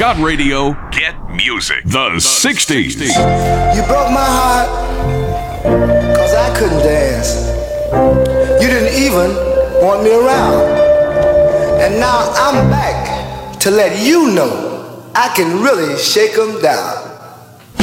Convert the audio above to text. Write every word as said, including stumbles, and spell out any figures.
Scott Radio. Get music. The sixties. You broke my heart, cause I couldn't dance. You didn't even want me around. And now I'm back to let you know I can really shake 'em down.